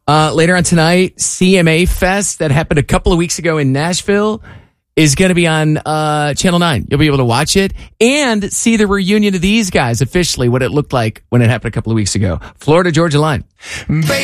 Later on tonight, CMA Fest that happened a couple of weeks ago in Nashville is going to be on Channel 9. You'll be able to watch it and see the reunion of these guys officially, what it looked like when it happened a couple of weeks ago. Florida Georgia Line.